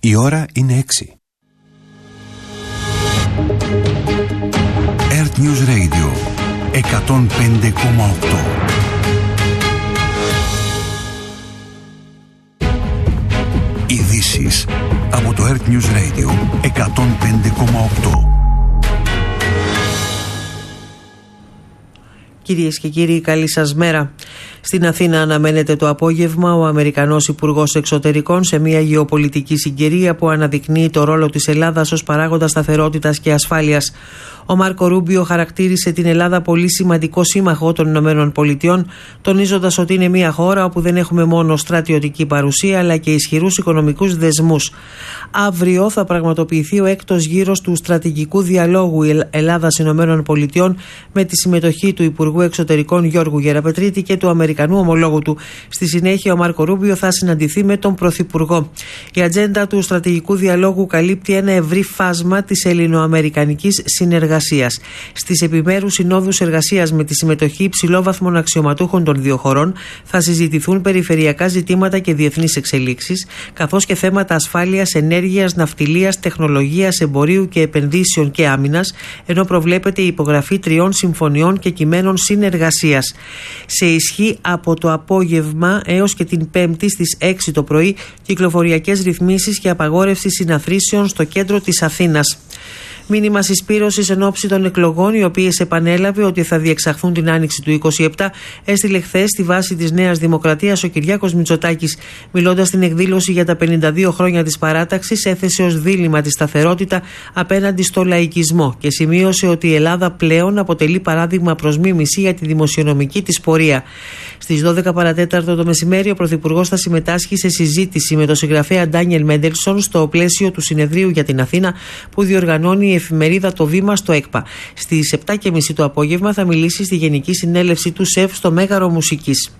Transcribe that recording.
Η ώρα είναι 6. Earth News Radio 105,8. Ειδήσεις από το Earth News Radio 105,8. Κυρίες και κύριοι, καλή σας μέρα. Στην Αθήνα αναμένεται το απόγευμα ο Αμερικανός Υπουργός Εξωτερικών σε μια γεωπολιτική συγκυρία που αναδεικνύει το ρόλο της Ελλάδας ως παράγοντα σταθερότητας και ασφάλειας. Ο Μάρκο Ρούμπιο χαρακτήρισε την Ελλάδα πολύ σημαντικό σύμμαχο των ΗΠΑ, τονίζοντας ότι είναι μια χώρα όπου δεν έχουμε μόνο στρατιωτική παρουσία αλλά και ισχυρούς οικονομικούς δεσμούς. Αύριο θα πραγματοποιηθεί ο έκτος γύρος του στρατηγικού διαλόγου Ελλάδας-ΗΠΑ με τη συμμετοχή του Υπουργού Εξωτερικών Γιώργου Γεραπετρίτη και του Αμερικανού ομολόγου του. Στη συνέχεια, ο Μάρκο Ρούμπιο θα συναντηθεί με τον Πρωθυπουργό. Η ατζέντα του στρατηγικού διαλόγου καλύπτει ένα ευρύ φάσμα της ελληνοαμερικανικής συνεργασίας. Στις επιμέρους συνόδους εργασίας με τη συμμετοχή υψηλόβαθμων αξιωματούχων των δύο χωρών θα συζητηθούν περιφερειακά ζητήματα και διεθνείς εξελίξεις, καθώς και θέματα ασφάλειας, ενέργειας, ναυτιλίας, τεχνολογίας, εμπορίου και επενδύσεων και άμυνας, ενώ προβλέπεται η υπογραφή 3 συμφωνιών και κειμένων συνεργασίας. Σε ισχύ από το απόγευμα έως και την Πέμπτη στις 6 το πρωί κυκλοφοριακές ρυθμίσεις και απαγόρευση συναθρήσεων στο κέντρο της Αθήνας. Μήνυμα συσπήρωσης εν ώψη των εκλογών, οι οποίες επανέλαβε ότι θα διεξαχθούν την άνοιξη του 2027, έστειλε χθες στη βάση της Νέας Δημοκρατίας ο Κυριάκος Μητσοτάκης. Μιλώντας στην εκδήλωση για τα 52 χρόνια της παράταξης, έθεσε ως δίλημμα τη σταθερότητα απέναντι στο λαϊκισμό και σημείωσε ότι η Ελλάδα πλέον αποτελεί παράδειγμα προς μίμηση για τη δημοσιονομική της πορεία. Στις 12 παρατέταρτο το μεσημέρι, ο Πρωθυπουργός θα συμμετάσχει σε συζήτηση με τον συγγραφέα Ντάνιελ Μέντελσον στο πλαίσιο του συνεδρίου για την Αθήνα που διοργανώνει η εφημερίδα Το Βήμα στο ΕΚΠΑ. Στις 7.30 το απόγευμα θα μιλήσει στη Γενική Συνέλευση του ΣΕΒ στο Μέγαρο Μουσικής.